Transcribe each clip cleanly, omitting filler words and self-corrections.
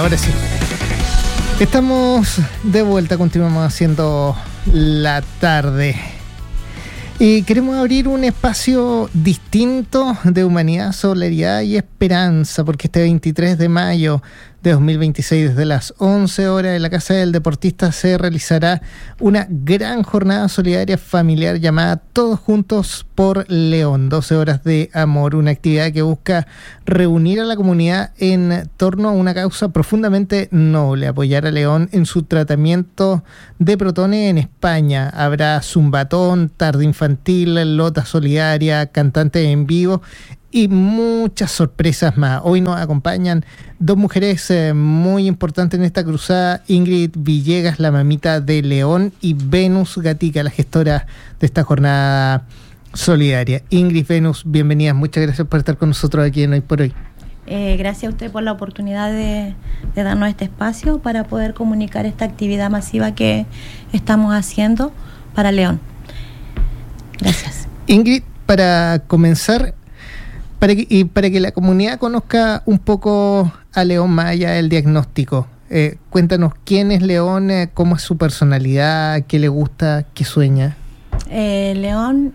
ahora sí. Estamos de vuelta, continuamos haciendo la tarde. Y queremos abrir un espacio distinto de humanidad, solidaridad y esperanza, porque este 23 de mayo de 2026, desde las 11 horas en la Casa del Deportista, se realizará una gran jornada solidaria familiar llamada Todos Juntos por León, 12 horas de amor, una actividad que busca reunir a la comunidad en torno a una causa profundamente noble, apoyar a León en su tratamiento de protones en España. Habrá zumbatón, tarde infantil, lota solidaria, cantantes en vivo y muchas sorpresas más. Hoy nos acompañan dos mujeres muy importantes en esta cruzada: Ingrid Villegas, la mamita de León, y Venus Gatica, la gestora de esta jornada solidaria. Ingrid, Venus, bienvenidas. Muchas gracias por estar con nosotros aquí en Hoy por Hoy. Gracias a usted por la oportunidad de darnos este espacio para poder comunicar esta actividad masiva que estamos haciendo para León. Gracias. Ingrid, para comenzar, para que la comunidad conozca un poco a León más allá del diagnóstico, cuéntanos quién es León, cómo es su personalidad, qué le gusta, qué sueña. León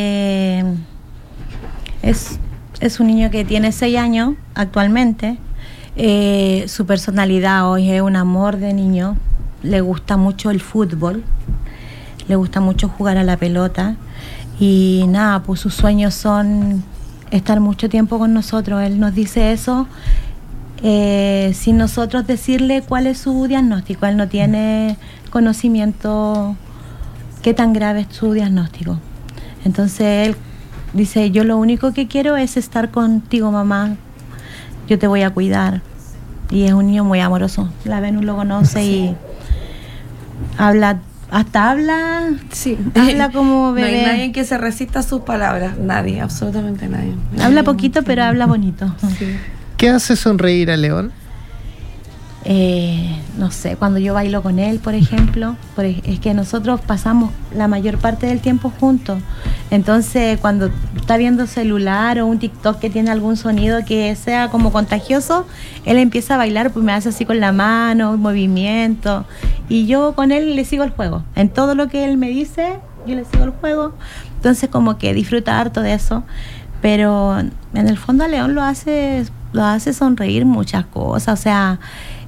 es un niño que tiene 6 años actualmente. Su personalidad hoy es un amor de niño. Le gusta mucho el fútbol, le gusta mucho jugar a la pelota y nada, pues sus sueños son estar mucho tiempo con nosotros. Él nos dice eso sin nosotros decirle cuál es su diagnóstico. Él no tiene conocimiento qué tan grave es su diagnóstico. Entonces él dice: yo lo único que quiero es estar contigo, mamá, yo te voy a cuidar. Y es un niño muy amoroso. La Venus lo conoce, sí. Y habla sí, habla como bebé. No hay nadie que se resista a sus palabras, nadie, absolutamente nadie. Habla poquito, pero habla bonito. Sí. ¿Qué hace sonreír a León? No sé, cuando yo bailo con él, por ejemplo, es que nosotros pasamos la mayor parte del tiempo juntos. Entonces, cuando está viendo celular o un TikTok que tiene algún sonido que sea como contagioso, él empieza a bailar, pues me hace así con la mano, movimiento, y yo con él le sigo el juego. En todo lo que él me dice, yo le sigo el juego. Entonces, como que disfruta harto de eso. Pero en el fondo a León lo hace sonreír muchas cosas, o sea,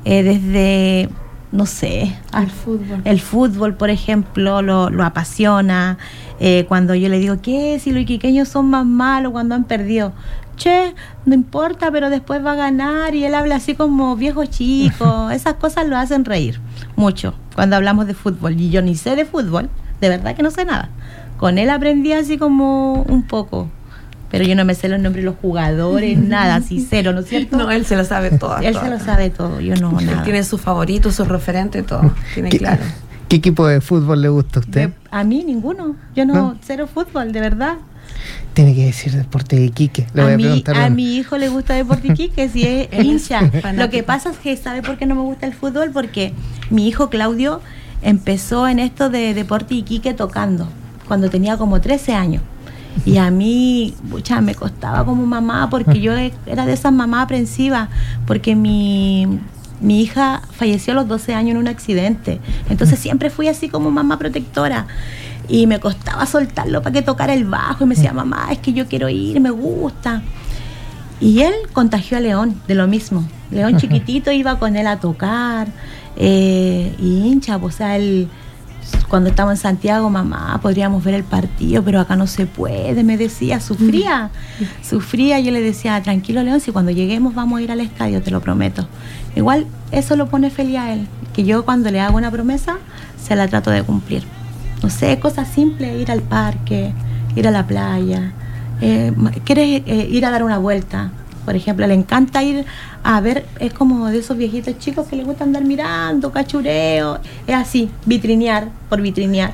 desde, no sé, el fútbol, por ejemplo, lo apasiona. Cuando yo le digo, ¿qué? Si los iquiqueños son más malos cuando han perdido. Che, no importa, pero después va a ganar. Y él habla así como viejo chico. Esas cosas lo hacen reír mucho cuando hablamos de fútbol. Y yo ni sé de fútbol, de verdad que no sé nada. Con él aprendí así como un poco. Pero yo no me sé los nombres de los jugadores, nada, así cero, ¿no es cierto? No, él se lo sabe todo. Él se lo sabe todo, yo no, nada. Él tiene sus favoritos, sus referentes, todo. Tiene claro. ¿Qué equipo de fútbol le gusta a usted? A mí ninguno. Yo no, cero fútbol, de verdad. Tiene que decir Deporte de Iquique. Le voy a preguntar. A mi hijo le gusta Deporte Iquique, si es hincha. Lo que pasa es que, ¿sabe por qué no me gusta el fútbol? Porque mi hijo Claudio empezó en esto de Deporte Iquique tocando, cuando tenía como 13 años. Y a mí, me costaba como mamá, porque yo era de esas mamás aprensivas, porque mi hija falleció a los 12 años en un accidente. Entonces siempre fui así como mamá protectora. Y me costaba soltarlo para que tocara el bajo. Y me decía, mamá, es que yo quiero ir, me gusta. Y él contagió a León de lo mismo. León chiquitito iba con él a tocar. Y hincha, pues, o sea, él... Cuando estaba en Santiago, mamá, podríamos ver el partido, pero acá no se puede, me decía, sufría, yo le decía, tranquilo León, si cuando lleguemos vamos a ir al estadio, te lo prometo. Igual eso lo pone feliz a él, que yo cuando le hago una promesa, se la trato de cumplir. No sé, cosas simples, ir al parque, ir a la playa, ¿quieres ir a dar una vuelta? Por ejemplo, le encanta ir a ver, es como de esos viejitos chicos que les gusta andar mirando, cachureo, es así, vitrinear, por vitrinear.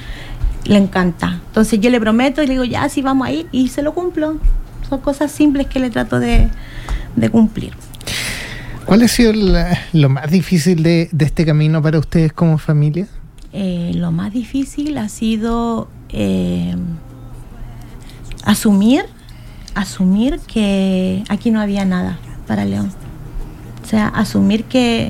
Le encanta. Entonces yo le prometo y le digo, ya, sí, vamos a ir, y se lo cumplo. Son cosas simples que le trato de cumplir. ¿Cuál ha sido lo más difícil de este camino para ustedes como familia? Lo más difícil ha sido asumir que aquí no había nada para León. sea, asumir que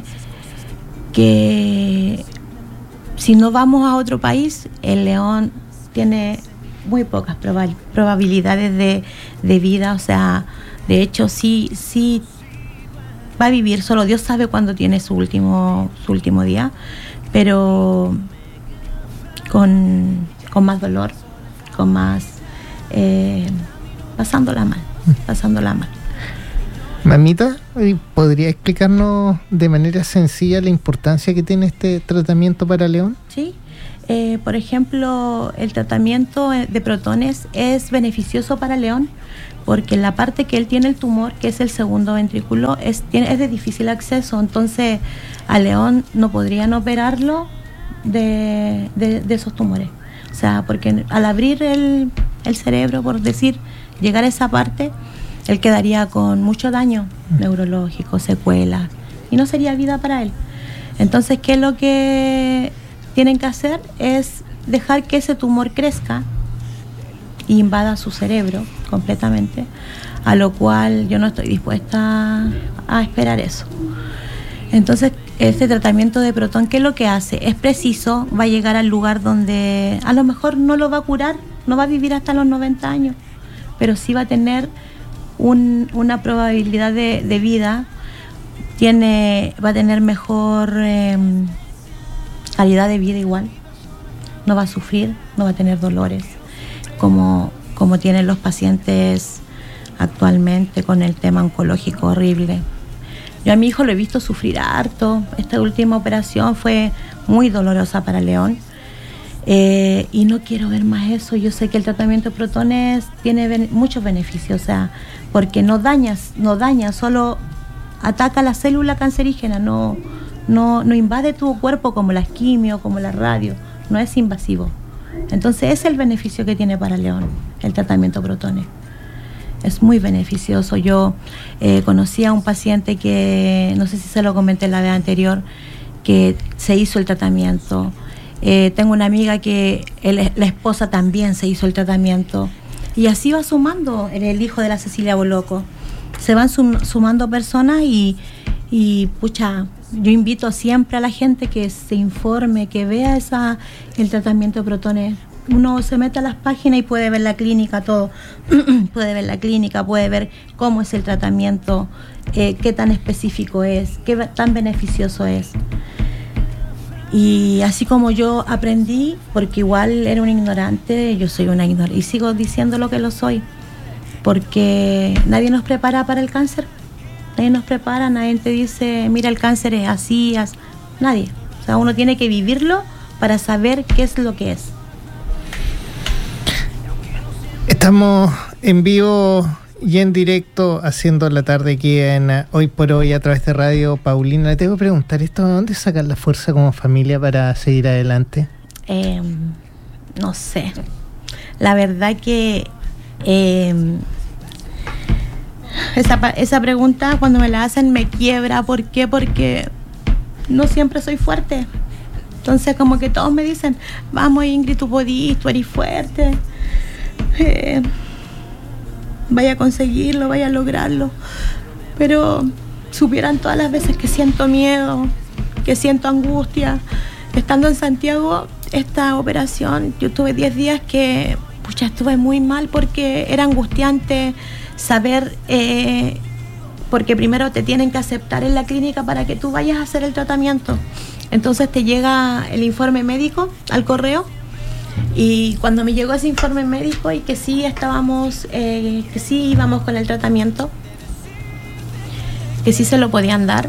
si no vamos a otro país, el león tiene muy pocas probabilidades de vida. O sea, de hecho, sí va a vivir, solo Dios sabe cuándo tiene su último día, pero con más dolor, con más pasándola mal. Mamita, ¿podría explicarnos de manera sencilla la importancia que tiene este tratamiento para León? Sí, por ejemplo, el tratamiento de protones es beneficioso para León porque la parte que él tiene el tumor, que es el segundo ventrículo, es de difícil acceso. Entonces a León no podrían operarlo de esos tumores. O sea, porque al abrir el cerebro, por decir, llegar a esa parte, él quedaría con mucho daño neurológico, secuelas, y no sería vida para él. Entonces, ¿qué es lo que tienen que hacer? Es dejar que ese tumor crezca e invada su cerebro completamente, a lo cual yo no estoy dispuesta a esperar eso. Entonces, este tratamiento de protón, ¿qué es lo que hace? Es preciso, va a llegar al lugar donde a lo mejor no lo va a curar, no va a vivir hasta los 90 años, pero sí va a tener una probabilidad de vida, va a tener mejor calidad de vida igual, no va a sufrir, no va a tener dolores, como tienen los pacientes actualmente con el tema oncológico horrible. Yo a mi hijo lo he visto sufrir harto. Esta última operación fue muy dolorosa para León. Y no quiero ver más eso. Yo sé que el tratamiento de protones tiene muchos beneficios, o sea, porque no daña, solo ataca la célula cancerígena, no invade tu cuerpo como las quimio, como la radio, no es invasivo. Entonces ese es el beneficio que tiene para León el tratamiento de protones. Es muy beneficioso. Yo conocí a un paciente que, no sé si se lo comenté la vez anterior, que se hizo el tratamiento. Tengo una amiga que la esposa también se hizo el tratamiento. Y así va sumando el hijo de la Cecilia Boloco. Se van sumando personas y pucha, yo invito siempre a la gente que se informe, que vea el tratamiento de protones. Uno se mete a las páginas y puede ver la clínica, todo. Puede ver la clínica, puede ver cómo es el tratamiento, qué tan específico es, qué tan beneficioso es. Y así como yo aprendí, porque igual era una ignorante, yo soy una ignorante y sigo diciendo lo que lo soy, porque nadie nos prepara para el cáncer, nadie te dice, mira, el cáncer es así, nadie. O sea, uno tiene que vivirlo para saber qué es lo que es. Estamos en vivo y en directo haciendo la tarde aquí en Hoy por Hoy a través de Radio Paulina. Le tengo que preguntar esto, ¿de dónde sacan la fuerza como familia para seguir adelante? No sé. La verdad que esa pregunta cuando me la hacen me quiebra. ¿Por qué? Porque no siempre soy fuerte. Entonces como que todos me dicen, vamos Ingrid, tú podís, tú eres fuerte. Vaya a conseguirlo, vaya a lograrlo, pero supieran todas las veces que siento miedo, que siento angustia. Estando en Santiago, esta operación, yo tuve 10 días que estuve muy mal porque era angustiante saber, porque primero te tienen que aceptar en la clínica para que tú vayas a hacer el tratamiento. Entonces te llega el informe médico al correo. Y cuando me llegó ese informe médico y que sí que sí íbamos con el tratamiento, que sí se lo podían dar,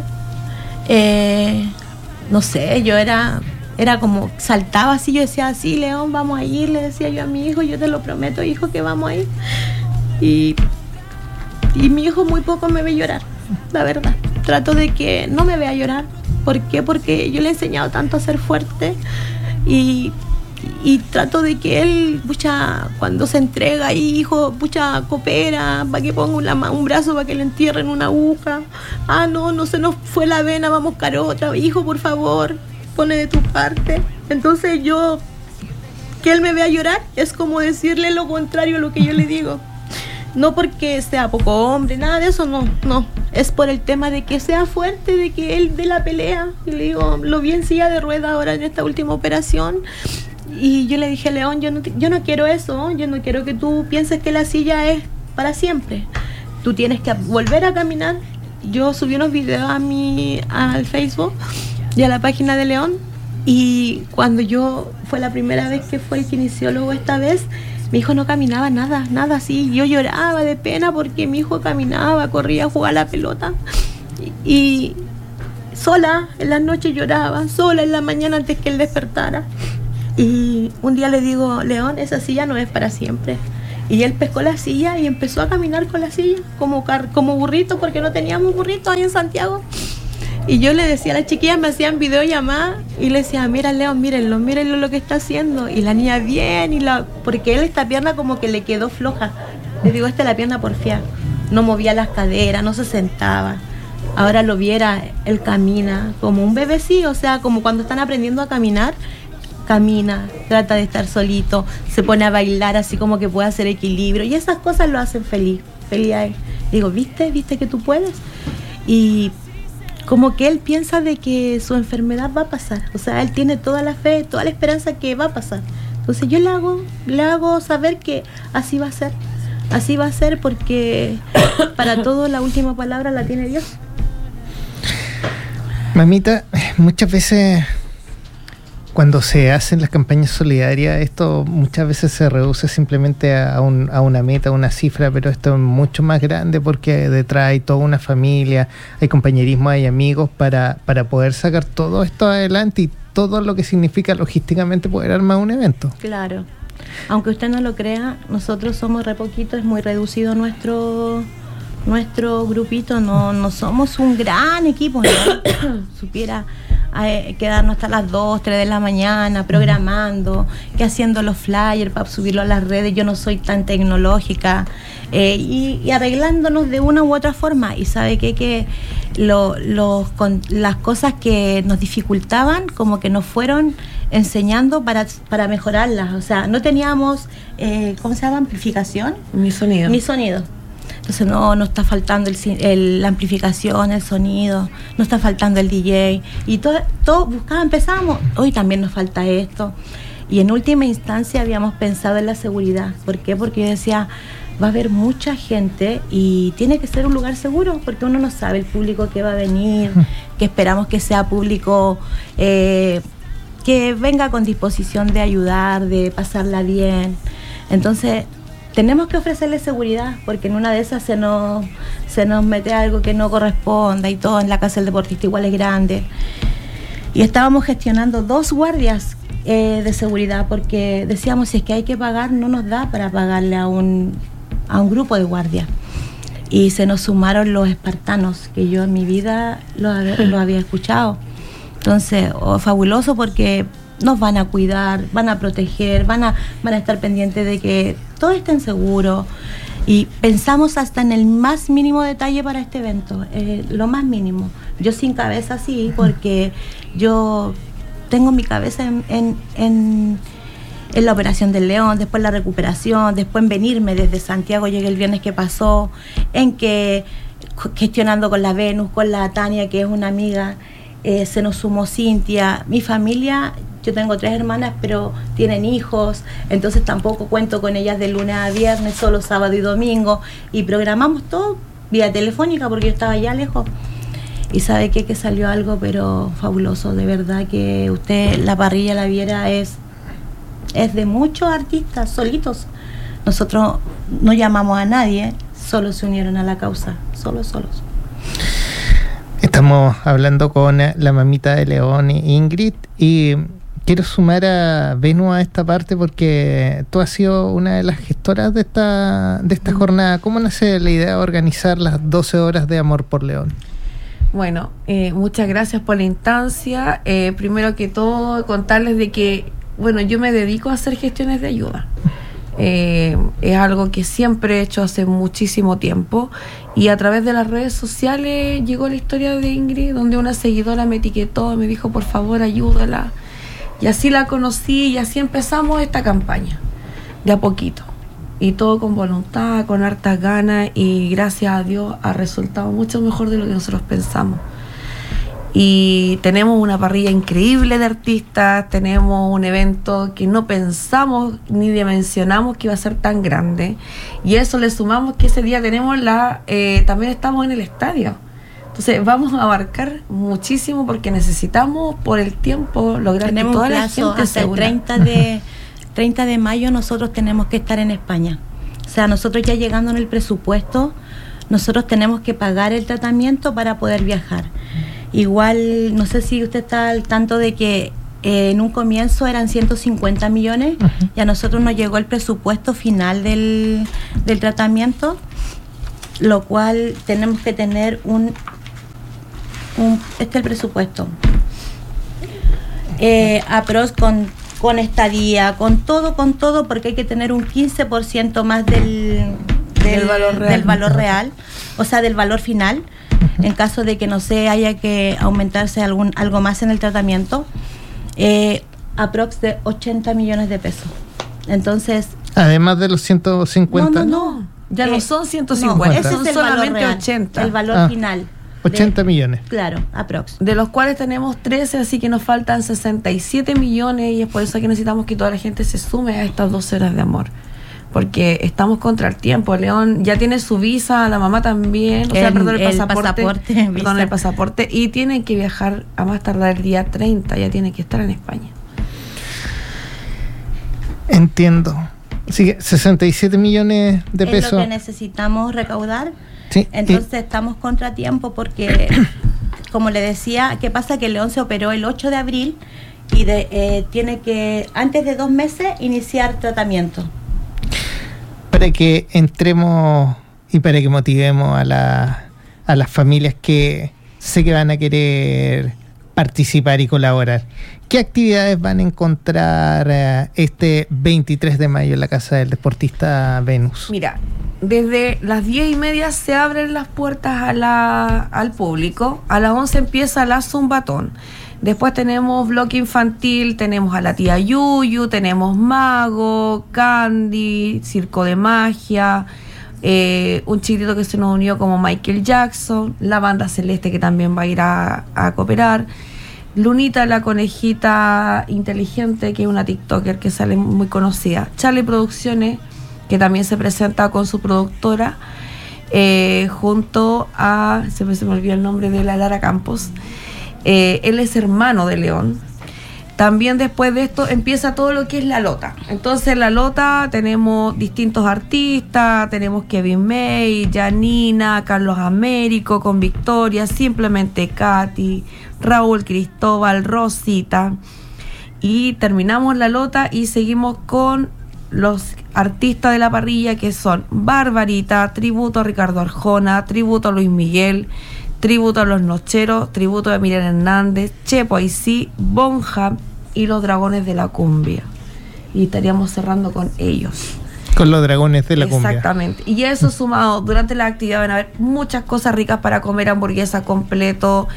no sé, yo era como, saltaba así, yo decía, sí, León, vamos a ir, le decía yo a mi hijo, yo te lo prometo, hijo, que vamos a ir. Y mi hijo muy poco me ve llorar, la verdad. Trato de que no me vea llorar. ¿Por qué? Porque yo le he enseñado tanto a ser fuerte y trato de que él, cuando se entrega, hijo, coopera, para que ponga un brazo para que le entierren una aguja. No se nos fue la vena, vamos a buscar otra. Hijo, por favor, pone de tu parte. Entonces que él me vea llorar es como decirle lo contrario a lo que yo le digo. No porque sea poco hombre, nada de eso, no. es por el tema de que sea fuerte, de que él dé la pelea. Y le digo, lo vi en silla de ruedas ahora en esta última operación. Y yo le dije, León, yo no quiero eso, yo no quiero que tú pienses que la silla es para siempre. Tú tienes que volver a caminar. Yo subí unos videos al Facebook y a la página de León, y cuando fue la primera vez que fue el kinesiólogo esta vez, mi hijo no caminaba nada así. Yo lloraba de pena porque mi hijo caminaba, corría a jugar a la pelota, y sola en las noches lloraba, sola en la mañana antes que él despertara. Y un día le digo, León, esa silla no es para siempre. Y él pescó la silla y empezó a caminar con la silla como burrito, porque no teníamos burrito ahí en Santiago. Y yo le decía a las chiquillas, me hacían videollamadas y le decía, mira León, mírenlo lo que está haciendo. Y la niña bien, porque él esta pierna como que le quedó floja. Le digo, esta es la pierna porfiada. No movía las caderas, no se sentaba. Ahora lo viera, él camina como un bebé, sí, o sea, como cuando están aprendiendo a caminar. Camina, trata de estar solito, se pone a bailar así como que puede hacer equilibrio, y esas cosas lo hacen feliz a él. Digo, ¿viste que tú puedes? Y como que él piensa de que su enfermedad va a pasar, o sea, él tiene toda la fe, toda la esperanza que va a pasar. Entonces yo le hago saber que así va a ser, porque para todo la última palabra la tiene Dios. Mamita, muchas veces cuando se hacen las campañas solidarias, esto muchas veces se reduce simplemente a una meta, a una cifra, pero esto es mucho más grande porque detrás hay toda una familia, hay compañerismo, hay amigos para poder sacar todo esto adelante y todo lo que significa logísticamente poder armar un evento. Claro, aunque usted no lo crea, nosotros somos re poquito, es muy reducido nuestro grupito, no somos un gran equipo, ¿no? Supiera quedarnos hasta las 2, 3 de la mañana programando, que haciendo los flyers para subirlo a las redes. Yo no soy tan tecnológica, y arreglándonos de una u otra forma. Y sabe que las cosas que nos dificultaban como que nos fueron enseñando para mejorarlas. O sea, no teníamos, ¿cómo se llama? Amplificación. Mi sonido. Entonces no está faltando la amplificación, el sonido, no está faltando el DJ. Y todo empezábamos, hoy también nos falta esto. Y en última instancia habíamos pensado en la seguridad. ¿Por qué? Porque yo decía, va a haber mucha gente y tiene que ser un lugar seguro, porque uno no sabe el público que va a venir, que esperamos que sea público que venga con disposición de ayudar, de pasarla bien. Entonces tenemos que ofrecerle seguridad, porque en una de esas se nos mete algo que no corresponda y todo. En la casa del deportista igual es grande. Y estábamos gestionando 2 guardias de seguridad, porque decíamos, si es que hay que pagar, no nos da para pagarle a un grupo de guardias. Y se nos sumaron los espartanos, que yo en mi vida lo había escuchado. Entonces, fabuloso, porque nos van a cuidar, van a proteger, van a estar pendientes de que todo esté seguro. Y pensamos hasta en el más mínimo detalle para este evento, lo más mínimo. Yo sin cabeza sí, porque yo tengo mi cabeza en la operación del León, después la recuperación, después en venirme desde Santiago, llegué el viernes que pasó, en que gestionando con la Venus, con la Tania, que es una amiga, se nos sumó Cintia, mi familia. Yo tengo 3 hermanas, pero tienen hijos, entonces tampoco cuento con ellas de lunes a viernes, solo sábado y domingo, y programamos todo vía telefónica porque yo estaba allá lejos. Y sabe que salió algo, pero fabuloso, de verdad, que usted la parrilla la viera, es de muchos artistas solitos. Nosotros no llamamos a nadie, solo se unieron a la causa, solos. Estamos hablando con la mamita de León, Ingrid, y quiero sumar a Venus a esta parte porque tú has sido una de las gestoras de esta jornada. ¿Cómo nace la idea de organizar las 12 horas de Amor por León? Bueno, muchas gracias por la instancia. Primero que todo, contarles de que, bueno, yo me dedico a hacer gestiones de ayuda. Es algo que siempre he hecho hace muchísimo tiempo, y a través de las redes sociales llegó la historia de Ingrid, donde una seguidora me etiquetó y me dijo, por favor, ayúdala. Y así la conocí y así empezamos esta campaña, de a poquito. y todo con voluntad, con hartas ganas, y gracias a Dios ha resultado mucho mejor de lo que nosotros pensamos. Y tenemos una parrilla increíble de artistas, tenemos un evento que no pensamos ni dimensionamos que iba a ser tan grande, y eso le sumamos que ese día tenemos también estamos en el estadio. Entonces vamos a abarcar muchísimo porque necesitamos por el tiempo lograr tenemos que toda la plazo gente hasta se el una. 30 de mayo nosotros tenemos que estar en España. O sea, nosotros ya llegando en el presupuesto, nosotros tenemos que pagar el tratamiento para poder viajar. Igual, no sé si usted está al tanto de que en un comienzo eran 150 millones y a nosotros nos llegó el presupuesto final del tratamiento, lo cual tenemos que tener este es el presupuesto. Aprox con estadía, con todo, porque hay que tener un 15% más del valor real, o sea, del valor final, en caso de que no sé, haya que aumentarse algo más en el tratamiento, aprox de 80 millones de pesos. Entonces, además de los 150. No. Ya no son 150, ese son es el solamente valor real, 80. el valor final. 80 millones. Claro, aprox. De los cuales tenemos 13, así que nos faltan 67 millones, y es por eso que necesitamos que toda la gente se sume a estas 12 horas de amor. Porque estamos contra el tiempo. León ya tiene su visa, la mamá también, el pasaporte, y tienen que viajar a más tardar el día 30, ya tiene que estar en España. Entiendo. Así que 67 millones de pesos. Es lo que necesitamos recaudar. Sí. Entonces estamos contra tiempo porque, como le decía, ¿qué pasa? Que León se operó el 8 de abril y tiene que, antes de 2 meses, iniciar tratamiento. Para que entremos y para que motivemos a las familias que sé que van a querer participar y colaborar. ¿Qué actividades van a encontrar este 23 de mayo en la Casa del Deportista Venus? Mira, desde las 10:30 se abren las puertas al público. A las 11 empieza la zumbatón. Después tenemos bloque infantil, tenemos a la tía Yuyu, tenemos mago, candy, circo de magia, un chiquitito que se nos unió como Michael Jackson, la banda celeste que también va a ir a cooperar, Lunita la conejita inteligente, que es una TikToker que sale muy conocida, Charlie Producciones, que también se presenta con su productora, junto a, se me olvidó el nombre de la Lara Campos. Él es hermano de León. También después de esto empieza todo lo que es la Lota. Entonces en la Lota tenemos distintos artistas, tenemos Kevin May, Janina, Carlos Américo con Victoria, Simplemente Katy, Raúl Cristóbal, Rosita. Y terminamos la Lota y seguimos con los artistas de la parrilla, que son Barbarita, tributo a Ricardo Arjona, tributo a Luis Miguel, tributo a Los Nocheros, tributo a Miriam Hernández, Chepo Aisí, Bonja y Los Dragones de la Cumbia. Y estaríamos cerrando con ellos. Con Los Dragones de la Cumbia. Exactamente. Y eso sumado, durante la actividad van a haber muchas cosas ricas para comer: hamburguesa completo,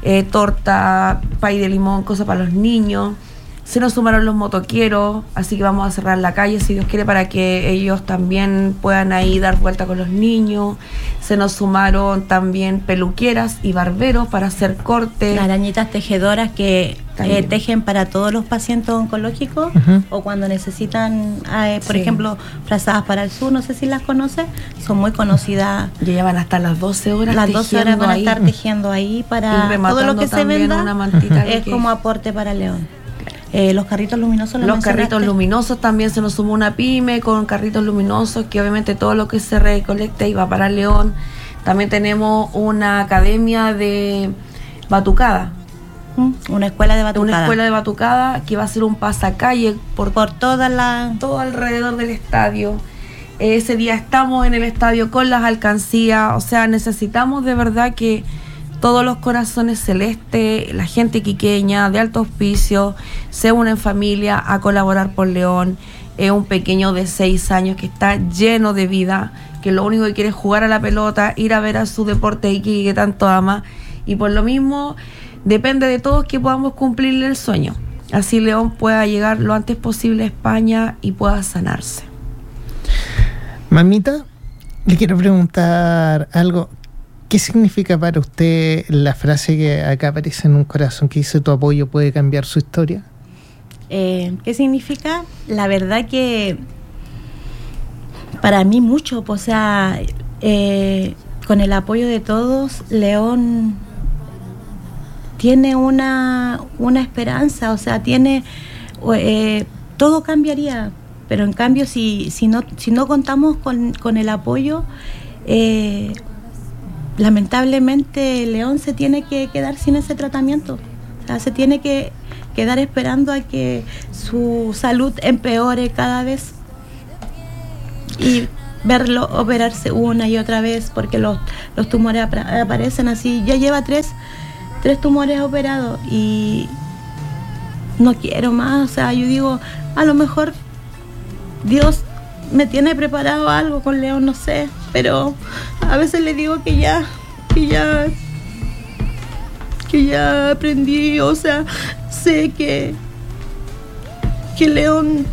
torta, pay de limón, cosas para los niños. Se nos sumaron los motoqueros, así que vamos a cerrar la calle, si Dios quiere, para que ellos también puedan ahí dar vuelta con los niños. Se nos sumaron también peluqueras y barberos para hacer cortes. Arañitas tejedoras que tejen para todos los pacientes oncológicos, o cuando necesitan, por ejemplo, frazadas para el sur, no sé si las conoces, son muy conocidas. Ya llevan hasta las 12 horas. Las 12 horas van a estar tejiendo ahí para todo lo que se venda. Una mantita es como aporte para León. Los carritos luminosos. Los carritos luminosos también se nos sumó una pyme con carritos luminosos, que obviamente todo lo que se recolecta iba para León. También tenemos una academia de batucada. Una escuela de batucada. Una escuela de batucada que va a ser un pasacalle por todo alrededor del estadio. Ese día estamos en el estadio con las alcancías. O sea, necesitamos de verdad que todos los corazones celestes, la gente quiqueña de alto auspicio, se unen en familia a colaborar por León. Es un pequeño de 6 años que está lleno de vida, que lo único que quiere es jugar a la pelota, ir a ver a su deporte Iquique que tanto ama, y por lo mismo depende de todos que podamos cumplirle el sueño. Así León pueda llegar lo antes posible a España y pueda sanarse. Mamita, le quiero preguntar algo. ¿Qué significa para usted la frase que acá aparece en un corazón que dice tu apoyo puede cambiar su historia? ¿Qué significa? La verdad que para mí mucho, o sea, con el apoyo de todos, León tiene una esperanza, o sea, tiene todo cambiaría, pero en cambio si no contamos con el apoyo, lamentablemente León se tiene que quedar sin ese tratamiento, o sea, se tiene que quedar esperando a que su salud empeore cada vez y verlo operarse una y otra vez porque los tumores aparecen así. Ya lleva tres tumores operados y no quiero más, o sea, yo digo, a lo mejor Dios me tiene preparado algo con León, no sé, pero a veces le digo que ya aprendí, o sea, sé que León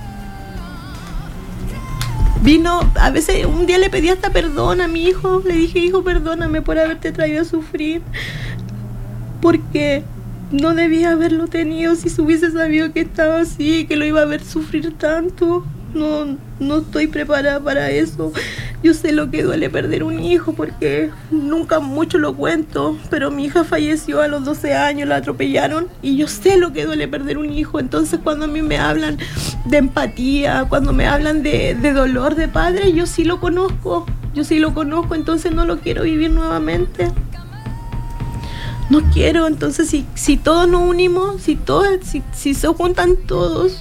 vino, a veces un día le pedí hasta perdón a mi hijo, le dije, hijo, perdóname por haberte traído a sufrir, porque no debía haberlo tenido. Si se hubiese sabido que estaba así, que lo iba a ver sufrir tanto, no estoy preparada para eso. Yo sé lo que duele perder un hijo, porque nunca mucho lo cuento, pero mi hija falleció a los 12 años, la atropellaron, y yo sé lo que duele perder un hijo. Entonces cuando a mí me hablan de empatía, cuando me hablan de dolor de padre, yo sí lo conozco, entonces no lo quiero vivir nuevamente. No quiero. Entonces si todos nos unimos, si se juntan todos,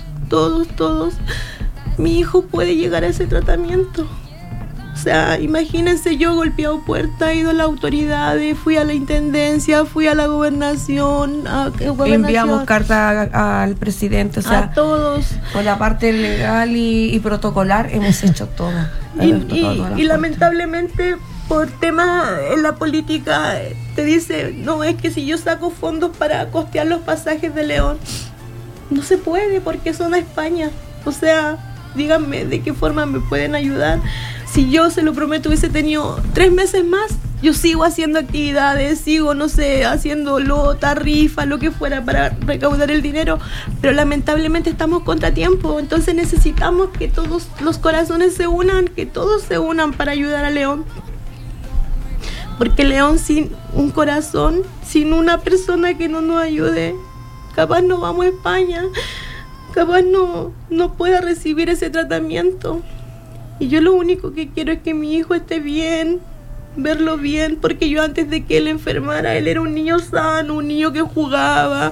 mi hijo puede llegar a ese tratamiento. O sea, imagínense, yo he golpeado puertas, he ido a las autoridades, fui a la intendencia, fui a la gobernación. Enviamos carta al presidente, o sea, a todos. Por la parte legal y protocolar hemos hecho todo. Y lamentablemente, por temas en la política, te dice, no, es que si yo saco fondos para costear los pasajes de León, no se puede porque son a España. O sea, díganme de qué forma me pueden ayudar. Si yo, se lo prometo, hubiese tenido 3 meses más, yo sigo haciendo actividades, sigo, no sé, haciendo lota, rifa, lo que fuera para recaudar el dinero, pero lamentablemente estamos contratiempo. Entonces necesitamos que todos los corazones se unan, que todos se unan para ayudar a León. Porque León sin un corazón, sin una persona que no nos ayude, capaz no vamos a España, capaz no pueda recibir ese tratamiento. Y yo lo único que quiero es que mi hijo esté bien, verlo bien, porque yo antes de que él enfermara, él era un niño sano, un niño que jugaba.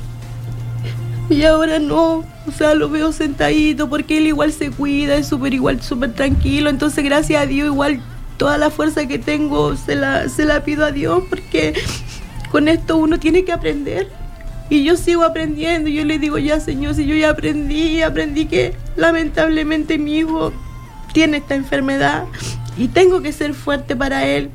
Y ahora no, o sea, lo veo sentadito, porque él igual se cuida, es súper tranquilo. Entonces, gracias a Dios, igual toda la fuerza que tengo se la pido a Dios, porque con esto uno tiene que aprender. Y yo sigo aprendiendo. Yo le digo, ya Señor, si yo ya aprendí que lamentablemente mi hijo tiene esta enfermedad y tengo que ser fuerte para él,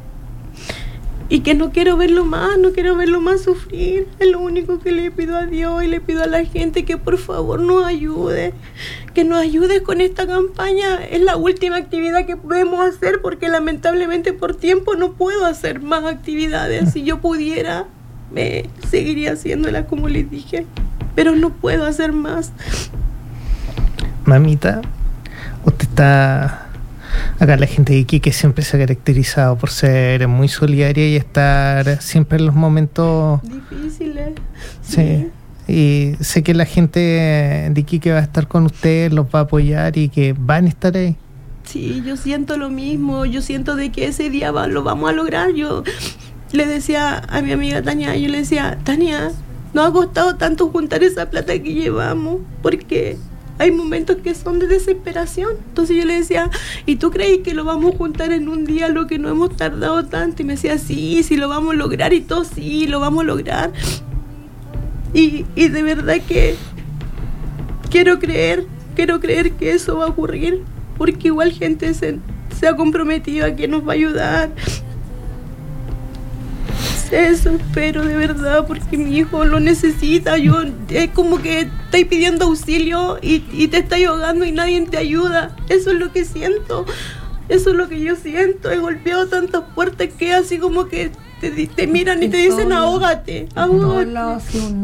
y que no quiero verlo más sufrir. Es lo único que le pido a Dios y le pido a la gente, que por favor nos ayude, que nos ayude con esta campaña. Es la última actividad que podemos hacer, porque lamentablemente por tiempo no puedo hacer más actividades. Si yo pudiera, me seguiría haciéndolas como les dije, pero no puedo hacer más. Mamita, usted está acá, la gente de Iquique siempre se ha caracterizado por ser muy solidaria y estar siempre en los momentos difíciles. Sí. Y sé que la gente de Iquique va a estar con ustedes, los va a apoyar y que van a estar ahí. Sí, yo siento lo mismo. Yo siento de que ese día lo vamos a lograr. Yo le decía a mi amiga Tania, Tania, nos ha costado tanto juntar esa plata que llevamos, porque hay momentos que son de desesperación. Entonces yo le decía, ¿y tú crees que lo vamos a juntar en un día, lo que no hemos tardado tanto? Y me decía, sí lo vamos a lograr. Y todo, sí, lo vamos a lograr. Y de verdad que quiero creer que eso va a ocurrir, porque igual gente se ha comprometido a que nos va a ayudar. Eso espero de verdad, porque mi hijo lo necesita. Yo es como que estoy pidiendo auxilio y te estás ahogando y nadie te ayuda. Eso es lo que siento. Eso es lo que yo siento. He golpeado tantas puertas que así como que te miran y te dicen ahógate. Un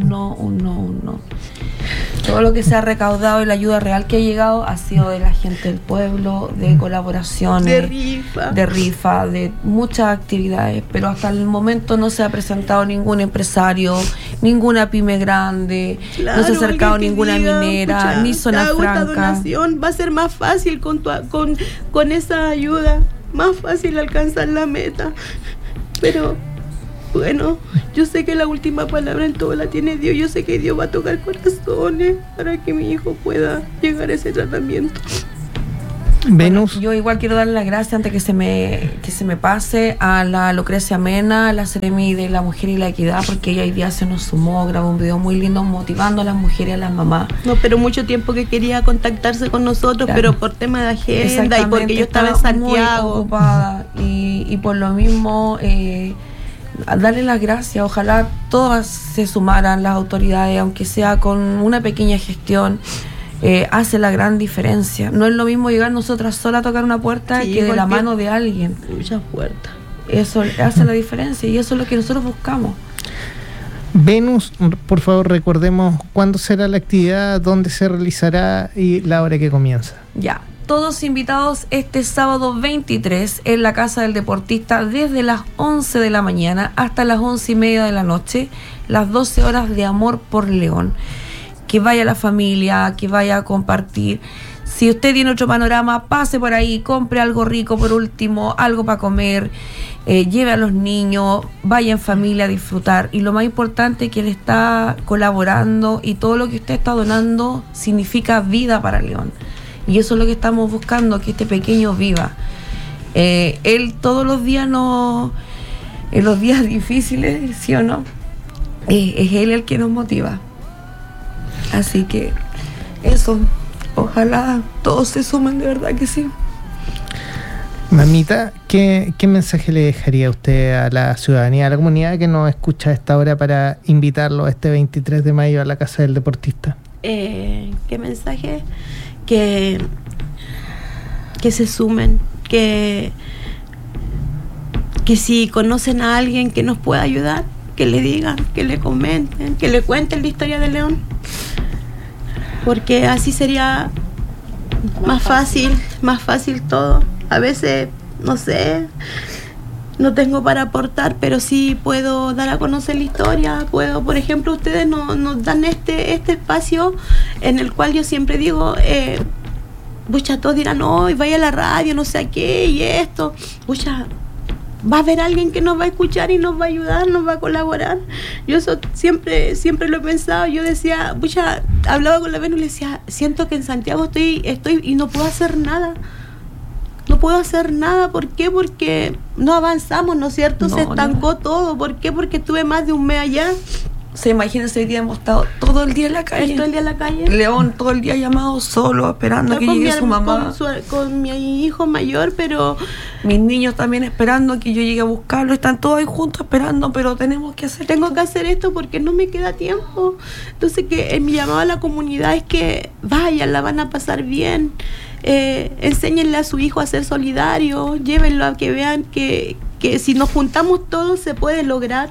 no. Todo lo que se ha recaudado y la ayuda real que ha llegado ha sido de la gente del pueblo, de colaboraciones, de rifa, de muchas actividades, pero hasta el momento no se ha presentado ningún empresario, ninguna pyme grande, claro, no se ha acercado ninguna minera, ni zona franca. Donación, va a ser más fácil con esa ayuda, más fácil alcanzar la meta. Pero bueno, yo sé que la última palabra en todo la tiene Dios. Yo sé que Dios va a tocar corazones para que mi hijo pueda llegar a ese tratamiento. Venus. Bueno, yo igual quiero darle las gracias antes que se me pase a la Lucrecia Mena, la Seremi de la Mujer y la Equidad, porque ella hoy día se nos sumó, grabó un video muy lindo motivando a las mujeres y a las mamás. No, pero mucho tiempo que quería contactarse con nosotros, claro, pero por tema de agenda y porque yo estaba en Santiago. Muy ocupada y por lo mismo darle las gracias. Ojalá todas se sumaran las autoridades, aunque sea con una pequeña gestión. Hace la gran diferencia. No es lo mismo llegar nosotras solas a tocar una puerta, sí, que de la mano de alguien. Muchas puertas. Eso hace la diferencia y eso es lo que nosotros buscamos. Venus, por favor, recordemos cuándo será la actividad, dónde se realizará y la hora que comienza. Ya, todos invitados este sábado 23 en la Casa del Deportista desde las 11 de la mañana hasta las 11:30 de la noche, las 12 horas de Amor por León. Que vaya la familia, que vaya a compartir. Si usted tiene otro panorama, pase por ahí, compre algo rico por último, algo para comer, lleve a los niños, vaya en familia a disfrutar. Y lo más importante es que él está colaborando y todo lo que usted está donando significa vida para León. Y eso es lo que estamos buscando, que este pequeño viva. Él todos los días en los días difíciles, ¿sí o no? Es él el que nos motiva. Así que eso, ojalá todos se sumen, de verdad que sí. Mamita, ¿qué mensaje le dejaría usted a la ciudadanía, a la comunidad que nos escucha a esta hora para invitarlo este 23 de mayo a la Casa del Deportista? ¿Qué mensaje? Que se sumen, que si conocen a alguien que nos pueda ayudar, que le digan, que le comenten, que le cuenten la historia de León, porque así sería más fácil todo. A veces, no sé, no tengo para aportar, pero sí puedo dar a conocer la historia. Puedo, por ejemplo, ustedes nos dan este espacio en el cual yo siempre digo, pucha, todos dirán, no, y vaya a la radio, no sé a qué, y esto, pucha, va a haber alguien que nos va a escuchar y nos va a ayudar, nos va a colaborar. Yo eso siempre lo he pensado. Yo decía, pucha, hablaba con la Venus y le decía, siento que en Santiago estoy y no puedo hacer nada. No puedo hacer nada. ¿Por qué? Porque no avanzamos, ¿no es cierto? Se estancó todo. ¿Por qué? Porque estuve más de un mes allá. Se imagínense, hoy día hemos estado todo el día en la calle. Todo el día en la calle. León todo el día llamado solo, esperando a que llegue su mamá. Con mi hijo mayor, pero mis niños también esperando que yo llegue a buscarlo. Están todos ahí juntos esperando, pero tengo que hacer esto porque no me queda tiempo. Entonces, que mi llamado a la comunidad es que vayan, la van a pasar bien. Enséñenle a su hijo a ser solidario, llévenlo a que vean que si nos juntamos todos se puede lograr.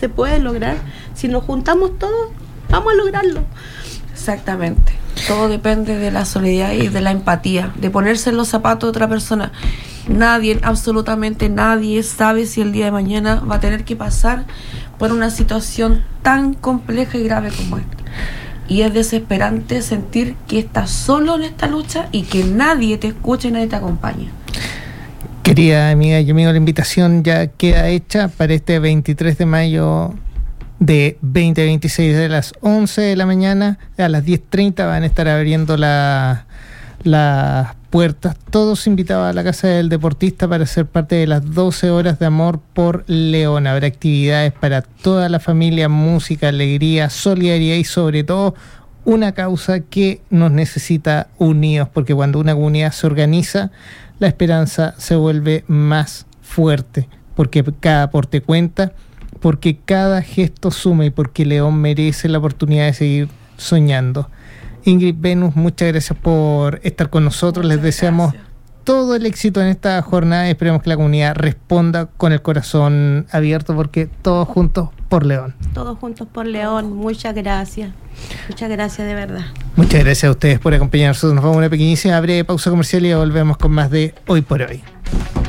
Si nos juntamos todos, vamos a lograrlo. Exactamente. Todo depende de la solidaridad y de la empatía, de ponerse en los zapatos de otra persona. Nadie, absolutamente nadie sabe si el día de mañana va a tener que pasar por una situación tan compleja y grave como esta. Y es desesperante sentir que estás solo en esta lucha y que nadie te escucha y nadie te acompaña. Querida amiga y amigo, la invitación ya queda hecha para este 23 de mayo de 2026, de las 11 de la mañana a las 10:30 van a estar abriendo las puertas. Todos invitados a la Casa del Deportista para ser parte de las 12 horas de Amor por León. Habrá actividades para toda la familia, música, alegría, solidaridad y sobre todo una causa que nos necesita unidos, porque cuando una comunidad se organiza, la esperanza se vuelve más fuerte, porque cada aporte cuenta porque cada gesto suma y porque León merece la oportunidad de seguir soñando. Ingrid, Venus, muchas gracias por estar con nosotros. Les deseamos todo el éxito en esta jornada y esperemos que la comunidad responda con el corazón abierto, porque todos juntos por León. Todos juntos por León. Muchas gracias. Muchas gracias de verdad. Muchas gracias a ustedes por acompañarnos. Nos vamos a una pequeñísima breve pausa comercial y volvemos con más de Hoy por Hoy.